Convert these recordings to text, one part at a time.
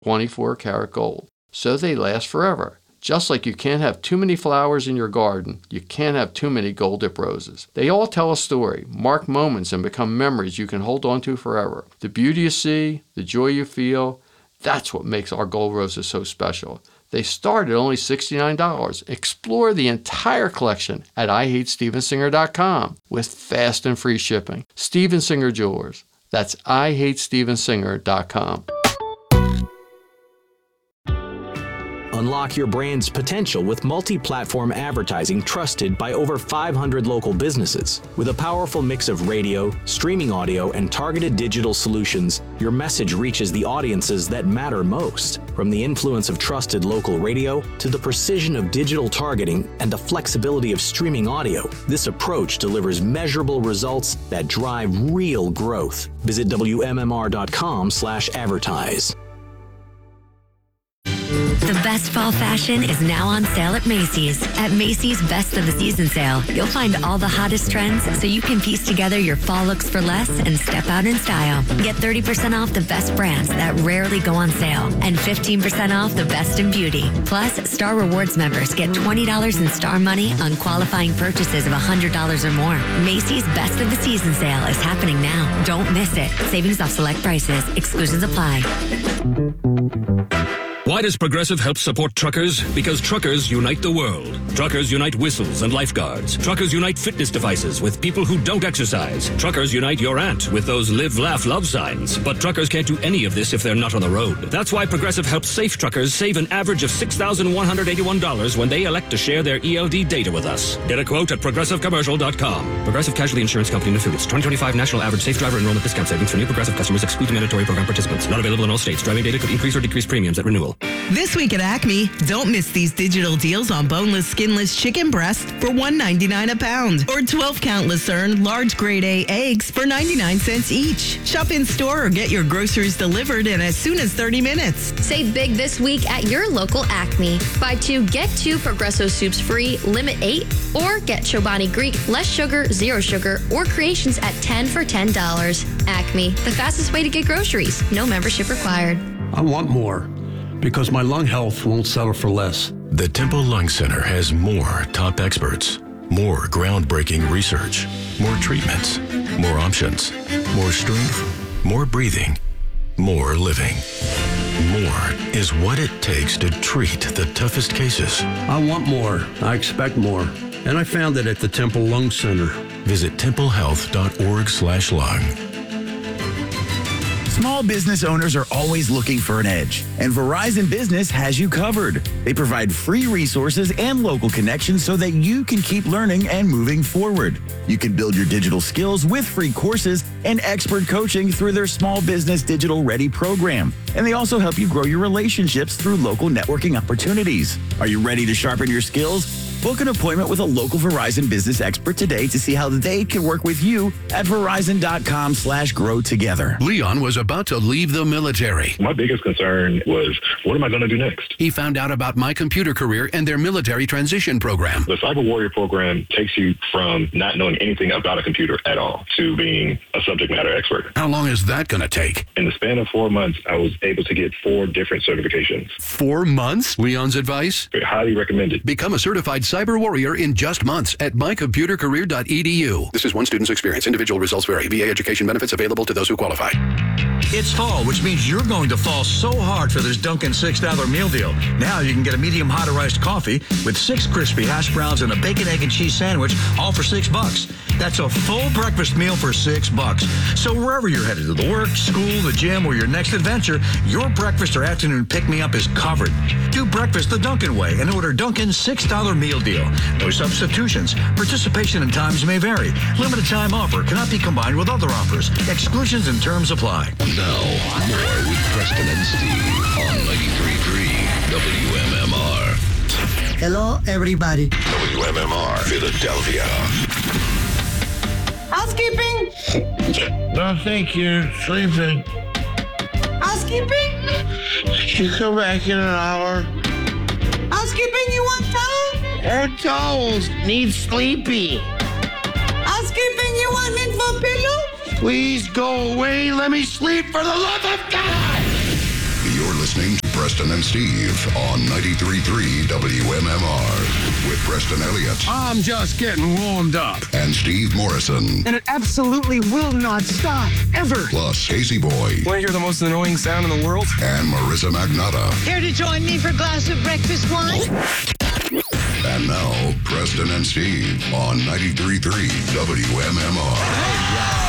24 karat gold. So they last forever. Just like you can't have too many flowers in your garden, you can't have too many gold dip roses. They all tell a story, mark moments, and become memories you can hold on to forever. The beauty you see, the joy you feel, that's what makes our gold roses so special. They start at only $69. Explore the entire collection at IHateStevensinger.com with fast and free shipping. Steven Singer Jewelers. That's IHateStevensinger.com. Unlock your brand's potential with multi-platform advertising trusted by over 500 local businesses. With a powerful mix of radio, streaming audio, and targeted digital solutions, your message reaches the audiences that matter most. From the influence of trusted local radio to the precision of digital targeting and the flexibility of streaming audio, this approach delivers measurable results that drive real growth. Visit WMMR.com/advertise. The best fall fashion is now on sale at Macy's. At Macy's Best of the Season sale, you'll find all the hottest trends so you can piece together your fall looks for less and step out in style. Get 30% off the best brands that rarely go on sale and 15% off the best in beauty. Plus, Star Rewards members get $20 in Star money on qualifying purchases of $100 or more. Macy's Best of the Season sale is happening now. Don't miss it. Savings off select prices. Exclusions apply. Why does Progressive help support truckers? Because truckers unite the world. Truckers unite whistles and lifeguards. Truckers unite fitness devices with people who don't exercise. Truckers unite your aunt with those live, laugh, love signs. But truckers can't do any of this if they're not on the road. That's why Progressive helps safe truckers save an average of $6,181 when they elect to share their ELD data with us. Get a quote at ProgressiveCommercial.com. Progressive Casualty Insurance Company and Affiliates. 2025 National Average Safe Driver Enrollment Discount Savings for new Progressive customers excluding mandatory program participants. Not available in all states. Driving data could increase or decrease premiums at renewal. This week at Acme, don't miss these digital deals on boneless, skinless chicken breast for $1.99 a pound, or 12-count Lucerne large grade A eggs for 99 cents each. Shop in store or get your groceries delivered in as soon as 30 minutes. Save big this week at your local Acme. Buy 2, get 2 Progresso soups free, limit 8, or get Chobani Greek, less sugar, 0 sugar, or creations at 10 for $10. Acme, the fastest way to get groceries. No membership required. I want more, because my lung health won't settle for less. The Temple Lung Center has more top experts, more groundbreaking research, more treatments, more options, more strength, more breathing, more living. More is what it takes to treat the toughest cases. I want more. I expect more. And I found it at the Temple Lung Center. Visit templehealth.org/lung. Small business owners are always looking for an edge, and Verizon Business has you covered. They provide free resources and local connections so that you can keep learning and moving forward. You can build your digital skills with free courses and expert coaching through their Small Business Digital Ready program. And they also help you grow your relationships through local networking opportunities. Are you ready to sharpen your skills? Book an appointment with a local Verizon business expert today to see how they can work with you at Verizon.com/grow together. Leon was about to leave the military. My biggest concern was, what am I going to do next? He found out about My Computer Career and their military transition program. The Cyber Warrior program takes you from not knowing anything about a computer at all to being a subject matter expert. How long is that going to take? In the span of 4 months, I was able to get 4 different certifications. 4 months? Leon's advice? Highly recommended. Become a certified Cyber Warrior in just months at mycomputercareer.edu. This is one student's experience. Individual results vary. VA education benefits available to those who qualify. It's fall, which means you're going to fall so hard for this Dunkin' $6 meal deal. Now you can get a medium hot or iced coffee with 6 crispy hash browns and a bacon, egg, and cheese sandwich, all for $6. That's a full breakfast meal for $6. So wherever you're headed, to the work, school, the gym, or your next adventure, your breakfast or afternoon pick-me-up is covered. Do breakfast the Dunkin' way and order Dunkin's $6 meal deal. No substitutions. Participation and times may vary. Limited time offer cannot be combined with other offers. Exclusions and terms apply. Now, more with Preston and Steve on 93.3 WMMR. Hello, everybody. WMMR, Philadelphia. Housekeeping? No, thank you. Sleeping. Housekeeping? She come back in an hour. Housekeeping, you want towels? Her towels need sleepy. Housekeeping, you want info pillow? Please go away. Let me sleep for the love of God. You're listening Preston and Steve on 93.3 WMMR with Preston Elliott. I'm just getting warmed up. And Steve Morrison. And it absolutely will not stop, ever. Plus Casey Boy. Want to hear the most annoying sound in the world? And Marissa Magnotta. Here to join me for a glass of breakfast wine? And now, Preston and Steve on 93.3 WMMR.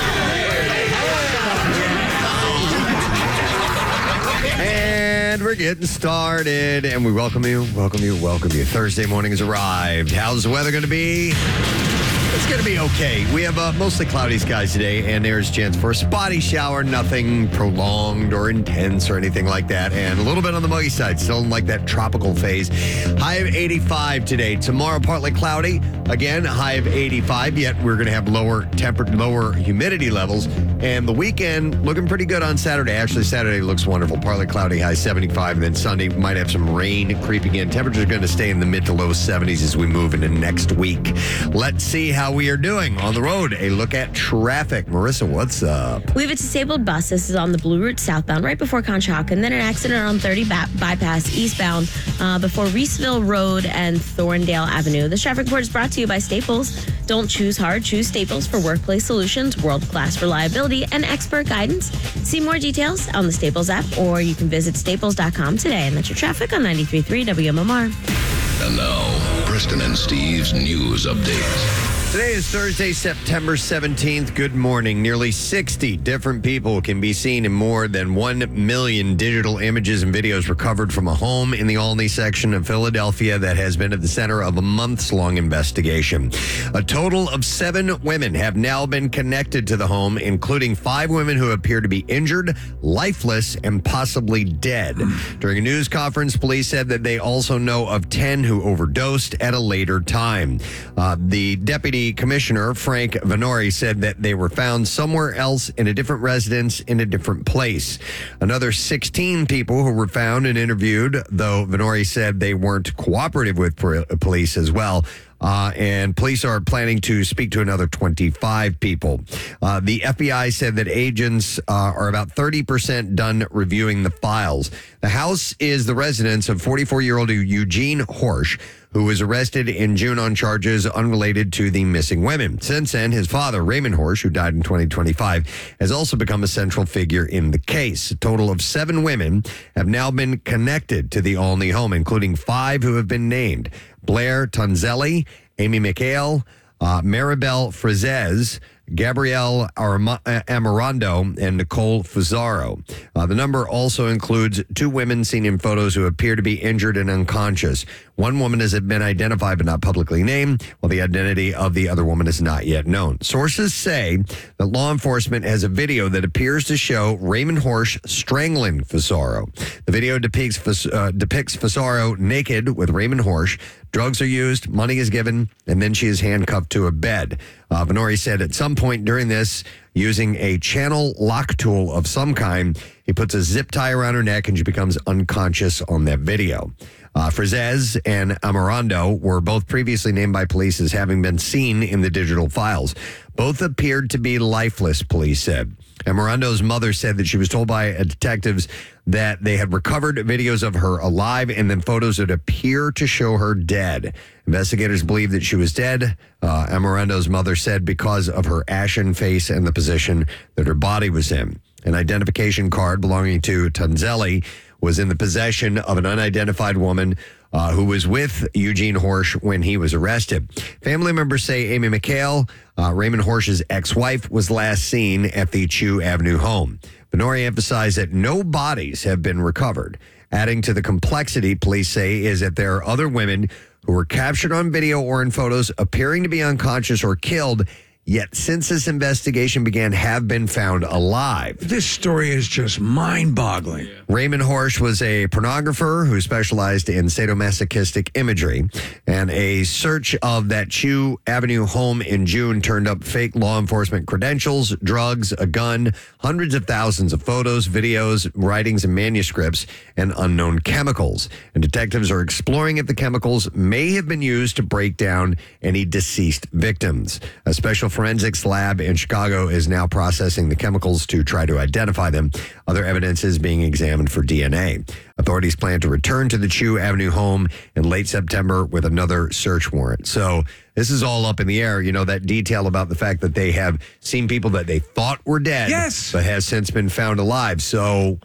And we're getting started, and we welcome you. Thursday morning has arrived. How's the weather going to be? It's going to be okay. We have mostly cloudy skies today, and there's a chance for a spotty shower. Nothing prolonged or intense or anything like that. And a little bit on the muggy side, still in like that tropical phase. High of 85 today. Tomorrow, partly cloudy. Again, high of 85, yet we're going to have lower humidity levels. And the weekend looking pretty good on Saturday. Actually, Saturday looks wonderful. Partly cloudy, high 75. And then Sunday might have some rain creeping in. Temperatures are going to stay in the mid to low 70s as we move into next week. Let's see how we are doing on the road. A look at traffic. Marissa, what's up? We have a disabled bus. This is on the Blue Route southbound, right before Conshohocken. And then an accident on 30 bypass eastbound before Reeseville Road and Thorndale Avenue. This traffic report is brought to you by Staples. Don't choose hard. Choose Staples for workplace solutions, world-class reliability, and expert guidance. See more details on the Staples app, or you can visit staples.com today. And that's your traffic on 93.3 WMMR. And now, Preston and Steve's news update. Today is Thursday, September 17th. Good morning. Nearly 60 different people can be seen in more than 1 million digital images and videos recovered from a home in the Olney section of Philadelphia that has been at the center of a months-long investigation. A total of 7 women have now been connected to the home, including 5 women who appear to be injured, lifeless, and possibly dead. During a news conference, police said that they also know of 10 who overdosed at a later time. The deputy commissioner, Frank Venori, said that they were found somewhere else in a different residence in a different place. Another 16 people who were found and interviewed, though Venori said they weren't cooperative with police as well. And police are planning to speak to another 25 people. The FBI said that agents are about 30% done reviewing the files. The house is the residence of 44-year-old Eugene Horsch, who was arrested in June on charges unrelated to the missing women. Since then, his father, Raymond Horsch, who died in 2025, has also become a central figure in the case. A total of 7 women have now been connected to the Olney home, including 5 who have been named: Blair Tonzelli, Amy McHale, Maribel Frazez, Gabrielle Amorando, and Nicole Fusaro. The number also includes 2 women seen in photos who appear to be injured and unconscious. One woman has been identified but not publicly named, while the identity of the other woman is not yet known. Sources say that law enforcement has a video that appears to show Raymond Horsch strangling Fusaro. The video depicts Fusaro naked with Raymond Horsch. Drugs are used, money is given, and then she is handcuffed to a bed. Venori said at some point during this, using a channel lock tool of some kind, he puts a zip tie around her neck and she becomes unconscious on that video. Frazez and Amorando were both previously named by police as having been seen in the digital files. Both appeared to be lifeless, police said. Amorando's mother said that she was told by detectives that they had recovered videos of her alive and then photos that appear to show her dead. Investigators believe that she was dead, Amorando's mother said, because of her ashen face and the position that her body was in. An identification card belonging to Tonzelli was in the possession of an unidentified woman who was with Eugene Horsch when he was arrested. Family members say Amy McHale, Raymond Horsch's ex-wife, was last seen at the Chew Avenue home. Venori emphasized that no bodies have been recovered. Adding to the complexity, police say, is that there are other women who were captured on video or in photos appearing to be unconscious or killed, yet since this investigation began have been found alive. This story is just mind-boggling. Raymond Horsch was a pornographer who specialized in sadomasochistic imagery, and a search of that Chew Avenue home in June turned up fake law enforcement credentials, drugs, a gun, hundreds of thousands of photos, videos, writings, and manuscripts, and unknown chemicals. And detectives are exploring if the chemicals may have been used to break down any deceased victims. A special forensics lab in Chicago is now processing the chemicals to try to identify them. Other evidence is being examined for DNA. Authorities plan to return to the Chew Avenue home in late September with another search warrant. So this is all up in the air. You know, that detail about the fact that they have seen people that they thought were dead, but has since been found alive. So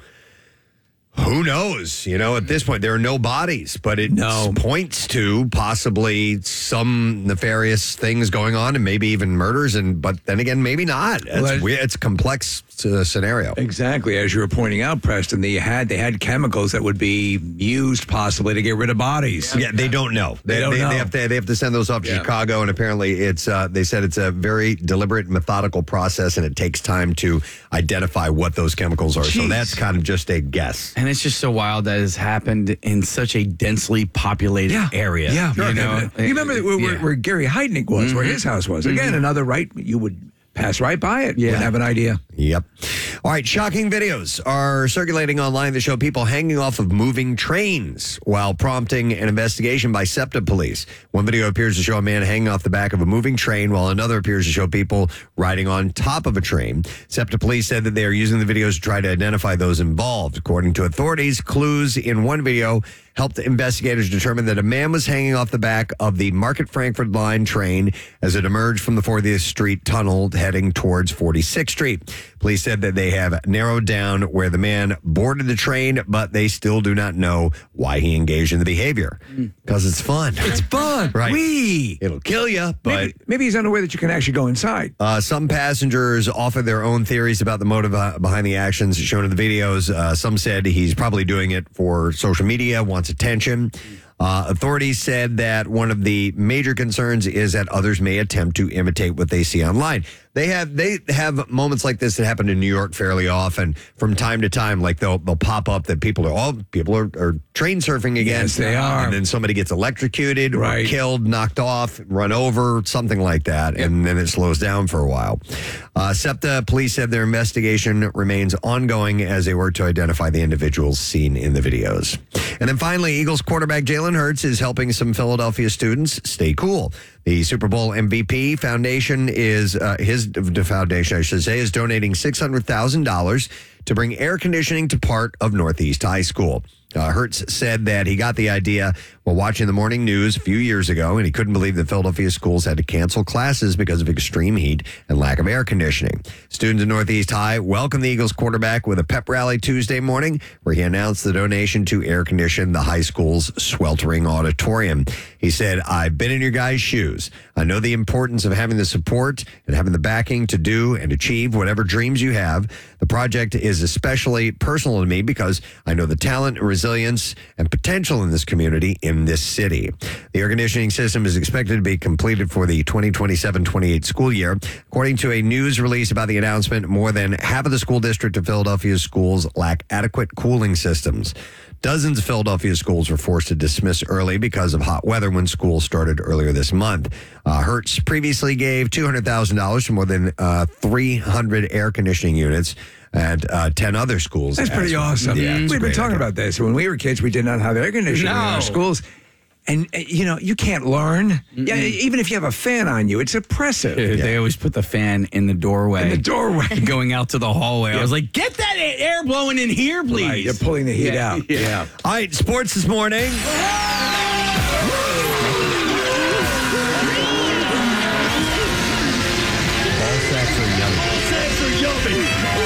who knows? You know, at this point, there are no bodies, but it points to possibly some nefarious things going on and maybe even murders. But then again, maybe not. It's a complex scenario. Exactly. As you were pointing out, Preston, they had chemicals that would be used possibly to get rid of bodies. Yeah, they don't know. They have to send those off to Chicago, and apparently it's they said it's a very deliberate, methodical process, and it takes time to identify what those chemicals are. So that's kind of just a guess. And it's just so wild that has happened in such a densely populated area. Yeah, you know. You remember where Gary Heidnik was, where his house was. Again, another you would pass right by it. Wouldn't have an idea. Yep. All right, shocking videos are circulating online that show people hanging off of moving trains while prompting an investigation by SEPTA police. One video appears to show a man hanging off the back of a moving train, while another appears to show people riding on top of a train. SEPTA police said that they are using the videos to try to identify those involved. According to authorities, clues in one video helped investigators determine that a man was hanging off the back of the Market Frankfurt Line train as it emerged from the 40th Street tunnel heading towards 46th Street. Police said that they have narrowed down where the man boarded the train, but they still do not know why he engaged in the behavior. Because it's fun. It's fun. Right. It'll kill you, but maybe he's unaware that you can actually go inside. Some passengers offered their own theories about the motive behind the actions shown in the videos. Some said he's probably doing it for social media, wants attention. Authorities said that one of the major concerns is that others may attempt to imitate what they see online. They have moments like this that happen in New York fairly often. From time to time, like they'll pop up that people are train surfing again. Yes, they are. And then somebody gets electrocuted, or killed, knocked off, run over, something like that, and then it slows down for a while. SEPTA police said their investigation remains ongoing as they work to identify the individuals seen in the videos. And then finally, Eagles quarterback Jalen Hurts is helping some Philadelphia students stay cool. The Super Bowl MVP Foundation is donating $600,000 to bring air conditioning to part of Northeast High School. Hurts said that he got the idea while watching the morning news a few years ago, and he couldn't believe that Philadelphia schools had to cancel classes because of extreme heat and lack of air conditioning. Students in Northeast High welcomed the Eagles quarterback with a pep rally Tuesday morning, where he announced the donation to air condition the high school's sweltering auditorium. He said, "I've been in your guys' shoes. I know the importance of having the support and having the backing to do and achieve whatever dreams you have. The project is especially personal to me because I know the talent, resilience, and potential in this community, in this city." The air conditioning system is expected to be completed for the 2027-28 school year. According to a news release about the announcement, more than half of the school district of Philadelphia's schools lack adequate cooling systems. Dozens of Philadelphia schools were forced to dismiss early because of hot weather when school started earlier this month. Hertz previously gave $200,000 to more than 300 air conditioning units at 10 other schools. That's pretty awesome. Yeah, we've been talking about this. When we were kids, we did not have air conditioning in our schools. And, you can't learn. Yeah, even if you have a fan on you, it's oppressive. They always put the fan in the doorway. Going out to the hallway. I was like, get that air blowing in here, please. Right, you're pulling the heat out. Yeah. All right, sports this morning. Ball sacks are yummy. Ball sacks are yummy.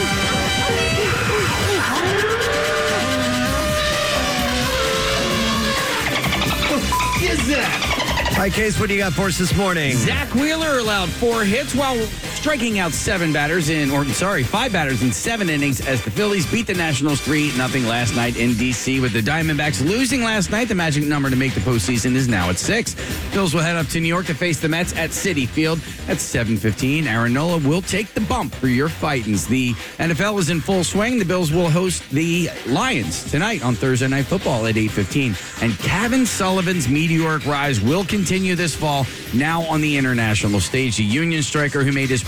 Is that? All right, Case, what do you got for us this morning? Zach Wheeler allowed 4 hits while striking out 5 batters in 7 innings as the Phillies beat the Nationals 3-0 last night in D.C. With the Diamondbacks losing last night, the magic number to make the postseason is now at 6. Phils will head up to New York to face the Mets at Citi Field at 7:15. Aaron Nola will take the bump for your Fightins. The NFL is in full swing. The Bills will host the Lions tonight on Thursday Night Football at 8:15. And Kevin Sullivan's meteoric rise will continue this fall, now on the international stage. The Union striker who made his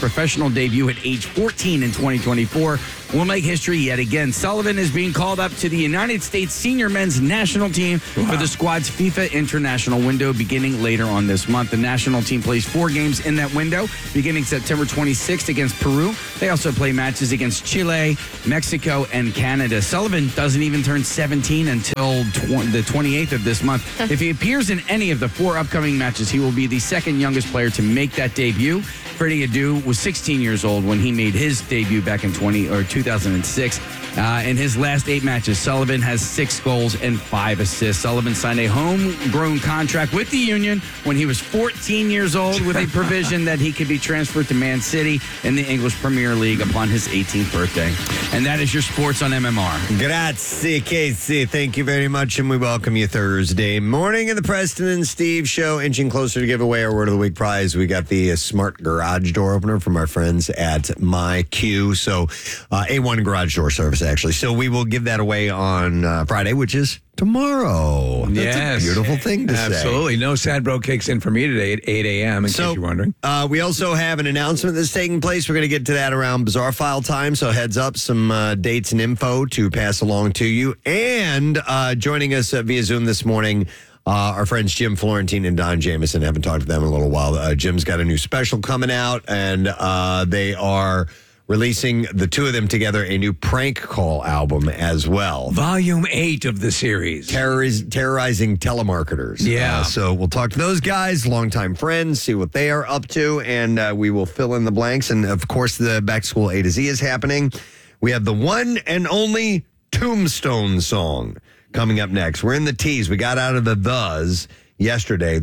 professional debut at age 14 in 2024 will make history yet again. Sullivan is being called up to the United States senior men's national team for the squad's FIFA international window beginning later on this month. The national team plays 4 games in that window, beginning September 26th against Peru. They also play matches against Chile, Mexico, and Canada. Sullivan doesn't even turn 17 until the 28th of this month. If he appears in any of the 4 upcoming matches, he will be the second youngest player to make that debut. Freddie Adu was 16 years old when he made his debut back in 2006. In his last 8 matches, Sullivan has 6 goals and 5 assists. Sullivan signed a homegrown contract with the Union when he was 14 years old with a provision that he could be transferred to Man City in the English Premier League upon his 18th birthday. And that is your sports on MMR. Grazie, Casey. Thank you very much, and we welcome you Thursday morning in the Preston and Steve Show, inching closer to give away our Word of the Week prize. We got the Smart Garage Door Opener from our friends at MyQ. So, A1 Garage Door Service, actually. So we will give that away on Friday, which is tomorrow. That's a beautiful thing to say. Absolutely. No sad bro kicks in for me today at 8 a.m., in case you're wondering. We also have an announcement that's taking place. We're going to get to that around Bizarre File time, so heads up, some dates and info to pass along to you. And joining us via Zoom this morning, our friends Jim Florentine and Don Jamieson. Haven't talked to them in a little while. Jim's got a new special coming out, and they are releasing, the two of them together, a new prank call album as well. Volume 8 of the series. Terrorizing telemarketers. Yeah. So we'll talk to those guys, longtime friends, see what they are up to, and we will fill in the blanks. And, of course, the Back to School A to Z is happening. We have the one and only Tombstone song coming up next. We're in the T's. We got out of the thes yesterday,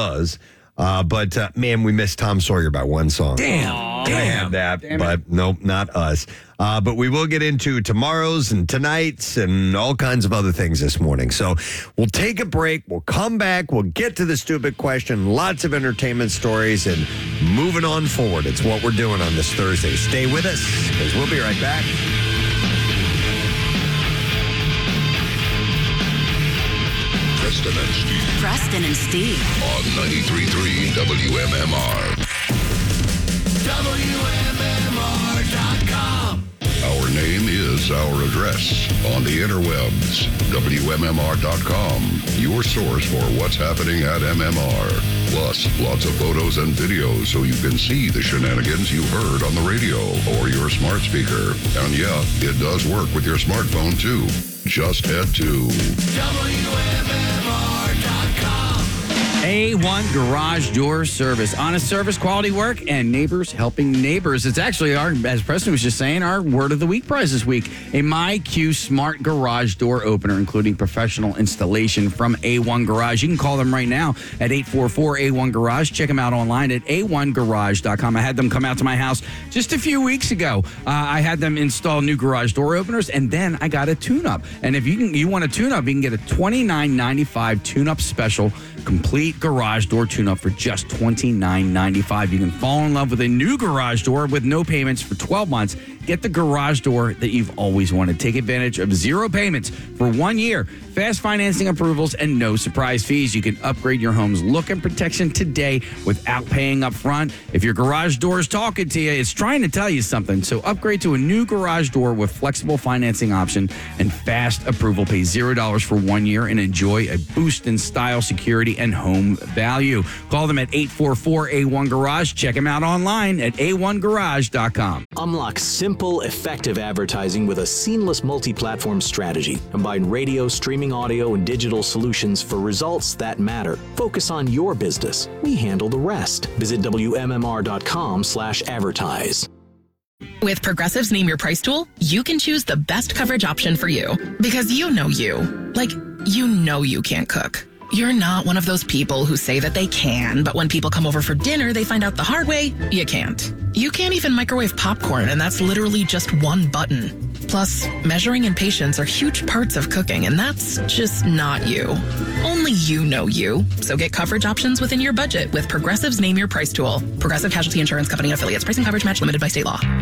but man, we missed Tom Sawyer by one song. Damn. But nope, not us. But we will get into tomorrow's and tonight's and all kinds of other things this morning. So we'll take a break. We'll come back. We'll get to the stupid question. Lots of entertainment stories and moving on forward. It's what we're doing on this Thursday. Stay with us because we'll be right back. Preston and Steve. On 93.3 WMMR. WMMR.com. Our name is our address on the interwebs. WMMR.com. Your source for what's happening at MMR. Plus, lots of photos and videos so you can see the shenanigans you heard on the radio or your smart speaker. And yeah, it does work with your smartphone too. Just head to WMMR.com. A1 Garage Door Service. Honest service, quality work, and neighbors helping neighbors. It's actually our, as Preston was just saying, our Word of the Week prize this week. A MyQ Smart Garage Door Opener, including professional installation from A1 Garage. You can call them right now at 844-A1-GARAGE. Check them out online at a1garage.com. I had them come out to my house just a few weeks ago. I had them install new garage door openers, and then I got a tune-up. And if you want a tune-up, you can get a $29.95 tune-up special, complete garage door tune-up for just $29.95. You can fall in love with a new garage door with no payments for 12 months. Get the garage door that you've always wanted. Take advantage of 0 payments for 1 year, fast financing approvals, and no surprise fees. You can upgrade your home's look and protection today without paying up front. If your garage door is talking to you, it's trying to tell you something. So upgrade to a new garage door with flexible financing option and fast approval. Pay $0 for 1 year and enjoy a boost in style, security, and home value. Call them at 844-A1-GARAGE. Check them out online at a1garage.com. Unlock simple, effective advertising with a seamless multi-platform strategy. Combine radio, streaming audio, and digital solutions for results that matter. Focus on your business. We handle the rest. Visit WMMR.com/advertise. With Progressive's Name Your Price tool, you can choose the best coverage option for you. Because you know you. Like, you know you can't cook. You're not one of those people who say that they can, but when people come over for dinner, they find out the hard way, you can't. You can't even microwave popcorn, and that's literally just one button. Plus, measuring and patience are huge parts of cooking, and that's just not you. Only you know you. So get coverage options within your budget with Progressive's Name Your Price tool. Progressive Casualty Insurance Company and affiliates. Price and coverage match limited by state law.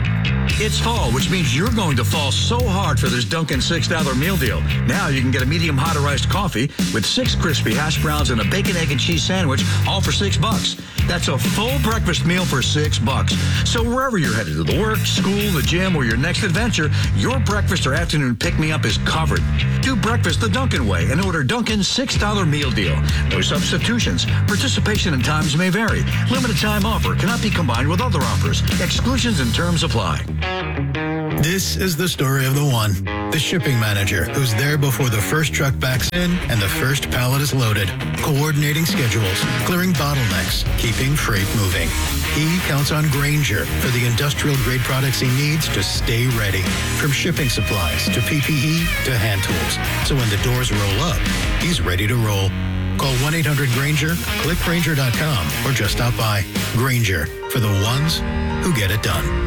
It's fall, which means you're going to fall so hard for this Dunkin' $6 meal deal. Now you can get a medium hot or iced coffee with 6 crispy hash browns and a bacon, egg, and cheese sandwich, all for $6. That's a full breakfast meal for $6. So wherever you're headed to the work, school, the gym, or your next adventure, your breakfast or afternoon pick-me-up is covered. Do breakfast the Dunkin' way and order Dunkin's $6 meal deal. No substitutions. Participation and times may vary. Limited time offer cannot be combined with other offers. Exclusions and terms apply. This is the story of the one, the shipping manager, who's there before the first truck backs in and the first pallet is loaded, coordinating schedules, clearing bottlenecks, keeping freight moving. He counts on Grainger for the industrial-grade products he needs to stay ready, from shipping supplies to PPE to hand tools. So when the doors roll up, he's ready to roll. Call 1-800-GRAINGER, click Grainger.com, or just stop by. Grainger, for the ones who get it done.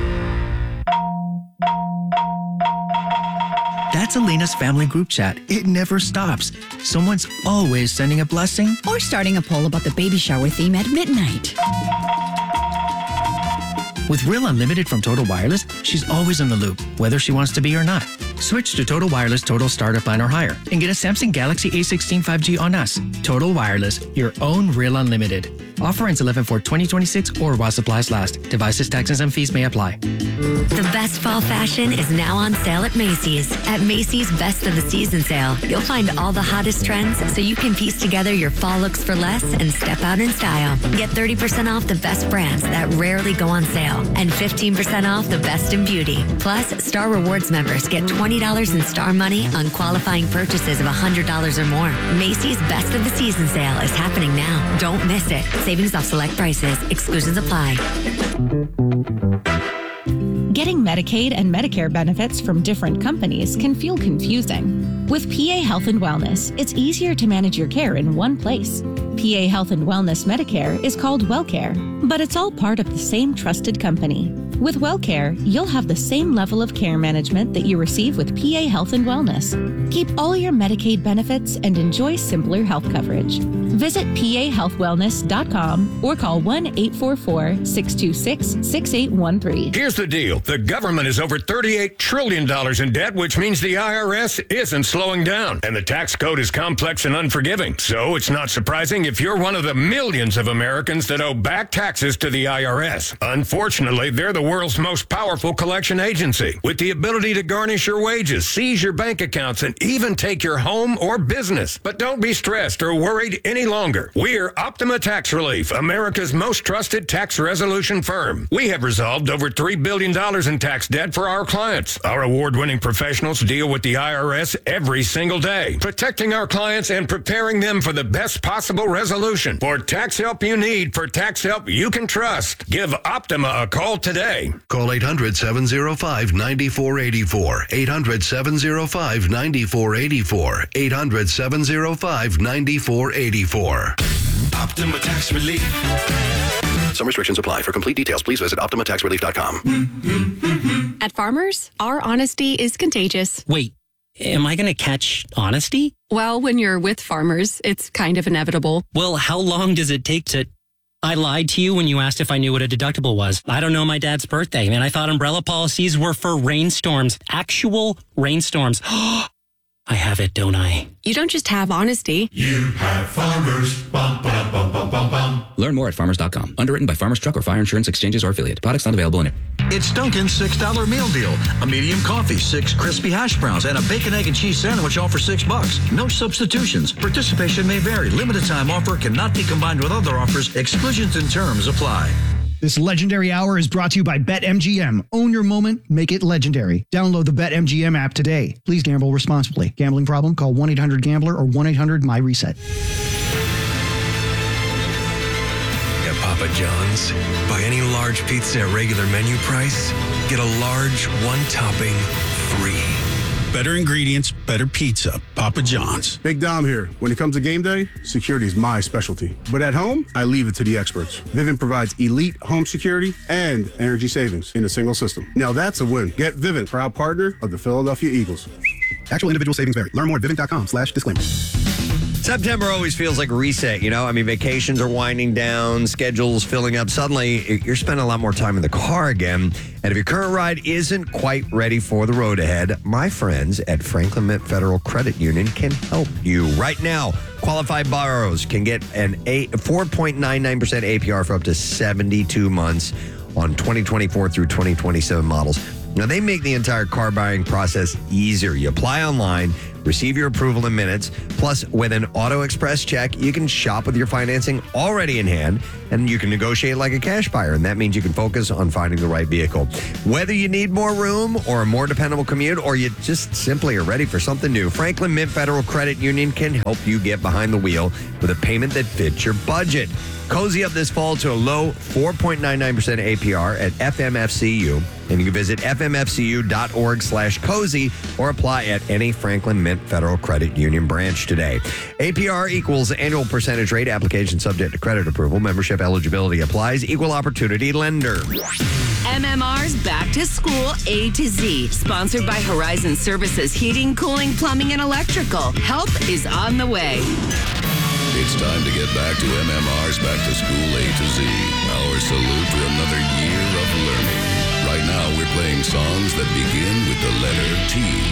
That's Elena's family group chat. It never stops. Someone's always sending a blessing or starting a poll about the baby shower theme at midnight. With Real Unlimited from Total Wireless, she's always in the loop, whether she wants to be or not. Switch to Total Wireless Total Starter Plan or higher and get a Samsung Galaxy A16 5G on us. Total Wireless, your own Real Unlimited. Offer ends 11/4/2026 or while supplies last. Devices, taxes, and fees may apply. The best fall fashion is now on sale at Macy's. At Macy's Best of the Season sale, you'll find all the hottest trends so you can piece together your fall looks for less and step out in style. Get 30% off the best brands that rarely go on sale and 15% off the best in beauty. Plus, Star Rewards members get $20 in Star Money on qualifying purchases of $100 or more. Macy's Best of the Season sale is happening now. Don't miss it. Savings off select prices. Exclusions apply. Getting Medicaid and Medicare benefits from different companies can feel confusing. With PA Health and Wellness, it's easier to manage your care in one place. PA Health and Wellness Medicare is called WellCare, but it's all part of the same trusted company. With WellCare, you'll have the same level of care management that you receive with PA Health and Wellness. Keep all your Medicaid benefits and enjoy simpler health coverage. Visit pahealthwellness.com or call 1-844-626-6813. Here's the deal. The government is over $38 trillion in debt, which means the IRS isn't slowing down. And the tax code is complex and unforgiving. So it's not surprising if you're one of the millions of Americans that owe back taxes to the IRS. Unfortunately, they're the world's most powerful collection agency, with the ability to garnish your wages, seize your bank accounts, and even take your home or business. But don't be stressed or worried any longer. We're Optima Tax Relief, America's most trusted tax resolution firm. We have resolved over $3 billion in tax debt for our clients. Our award-winning professionals deal with the IRS every single day, protecting our clients and preparing them for the best possible resolution. For tax help you need, for tax help you can trust, give Optima a call today. Call 800-705-9484. 800-705-9484. 800-705-9484. Optima Tax Relief. Some restrictions apply. For complete details, please visit OptimaTaxRelief.com. At Farmers, our honesty is contagious. Wait, am I going to catch honesty? Well, when you're with Farmers, it's kind of inevitable. Well, how long does it take to... I lied to you when you asked if I knew what a deductible was. I don't know my dad's birthday, and I thought umbrella policies were for rainstorms. Actual rainstorms. I have it, don't I? You don't just have honesty. You have Farmers. Bum, ba, bum, bum, bum, bum. Learn more at farmers.com. Underwritten by Farmers Truck or Fire Insurance Exchanges or affiliate. Products not available in it. It's Dunkin's $6 meal deal. A medium coffee, 6 crispy hash browns, and a bacon, egg, and cheese sandwich, all for $6. No substitutions. Participation may vary. Limited time offer cannot be combined with other offers. Exclusions and terms apply. This legendary hour is brought to you by BetMGM. Own your moment, make it legendary. Download the BetMGM app today. Please gamble responsibly. Gambling problem? Call 1-800-GAMBLER or 1-800-MyReset. At Papa John's, buy any large pizza at regular menu price, get a large one-topping free. Better ingredients, better pizza. Papa John's. Big Dom here. When it comes to game day, security is my specialty. But at home, I leave it to the experts. Vivint provides elite home security and energy savings in a single system. Now that's a win. Get Vivint, proud partner of the Philadelphia Eagles. Actual individual savings vary. Learn more at Vivint.com/disclaimer. September always feels like a reset, you know? I mean, vacations are winding down, schedules filling up. Suddenly, you're spending a lot more time in the car again. And if your current ride isn't quite ready for the road ahead, my friends at Franklin Mint Federal Credit Union can help you. Right now, qualified borrowers can get an 4.99% APR for up to 72 months on 2024 through 2027 models. Now, they make the entire car buying process easier. You apply online, receive your approval in minutes. Plus, with an Auto Express check, you can shop with your financing already in hand, and you can negotiate like a cash buyer. And that means you can focus on finding the right vehicle. Whether you need more room or a more dependable commute, or you just simply are ready for something new, Franklin Mint Federal Credit Union can help you get behind the wheel with a payment that fits your budget. Cozy up this fall to a low 4.99% APR at FMFCU. And you can visit fmfcu.org/cozy or apply at any Franklin Mint Federal Credit Union branch today. APR equals annual percentage rate. Application subject to credit approval. Membership eligibility applies. Equal opportunity lender. MMR's Back to School A to Z. Sponsored by Horizon Services Heating, Cooling, Plumbing, and Electrical. Help is on the way. It's time to get back to MMR's Back to School A to Z. Our salute to another year of learning. Right now, we're playing songs that begin with the letter T.